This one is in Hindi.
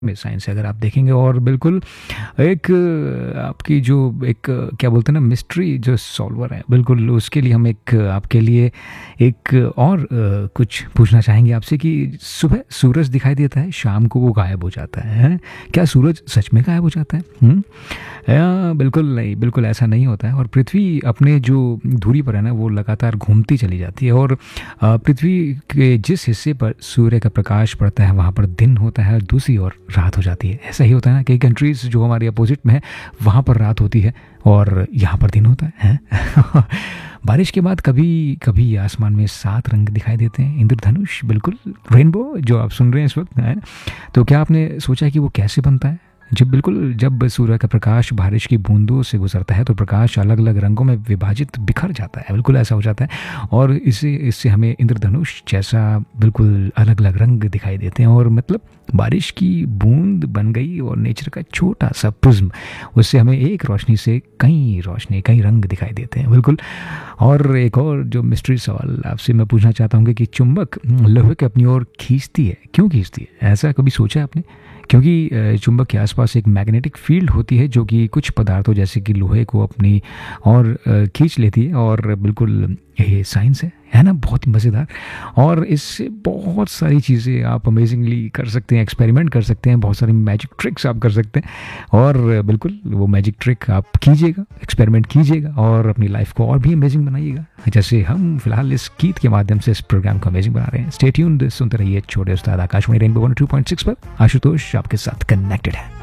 में साइंस है अगर आप देखेंगे। और बिल्कुल एक आपकी जो एक क्या बोलते हैं ना मिस्ट्री जो सॉल्वर है, बिल्कुल उसके लिए हम एक आपके लिए एक और कुछ पूछना चाहेंगे आपसे कि सुबह सूरज दिखाई देता है, शाम को वो गायब हो जाता है, हैं? क्या सूरज सच में गायब हो जाता है? बिल्कुल नहीं, बिल्कुल ऐसा नहीं होता है। और पृथ्वी अपने जो दूरी पर है ना वो लगातार घूमती चली जाती है। और पृथ्वी के जिस हिस्से पर सूर्य का प्रकाश पड़ता है वहाँ पर दिन होता है और दूसरी ओर रात हो जाती है। ऐसा ही होता है ना, कई कंट्रीज़ जो हमारे अपोजिट में है वहाँ पर रात होती है और यहाँ पर दिन होता है, हैं? बारिश के बाद कभी कभी आसमान में 7 रंग दिखाई देते हैं, इंद्रधनुष, बिल्कुल रेनबो जो आप सुन रहे हैं इस वक्त, है। तो क्या आपने सोचा कि वो कैसे बनता है? जब सूर्य का प्रकाश बारिश की बूंदों से गुजरता है तो प्रकाश अलग अलग रंगों में विभाजित बिखर जाता है, बिल्कुल ऐसा हो जाता है। और इससे इससे हमें इंद्रधनुष जैसा बिल्कुल अलग अलग रंग दिखाई देते हैं। और मतलब बारिश की बूंद बन गई और नेचर का छोटा सा प्रिज्म, उससे हमें एक रोशनी से कई रंग दिखाई देते हैं, बिल्कुल। और एक और जो मिस्ट्री सवाल आपसे मैं पूछना चाहता हूँ कि चुंबक लोहे को अपनी ओर खींचती है, क्यों खींचती है? ऐसा कभी सोचा है आपने? क्योंकि चुंबक के आसपास एक मैग्नेटिक फील्ड होती है जो कि कुछ पदार्थों जैसे कि लोहे को अपनी और खींच लेती है। और बिल्कुल ये साइंस है ना, बहुत ही मज़ेदार। और इससे बहुत सारी चीज़ें आप अमेजिंगली कर सकते हैं, एक्सपेरिमेंट कर सकते हैं, बहुत सारी मैजिक ट्रिक्स आप कर सकते हैं। और बिल्कुल वो मैजिक ट्रिक आप कीजिएगा, एक्सपेरिमेंट कीजिएगा और अपनी लाइफ को और भी अमेजिंग बनाइएगा, जैसे हम फिलहाल इस गीत के माध्यम से इस प्रोग्राम को अमेजिंग बना रहे हैं। स्टे ट्यून्ड, सुनते रहिए छोटे उस्ताद आकाशवाणी रेनबो 102.6 पर। आशुतोष आपके साथ कनेक्टेड है।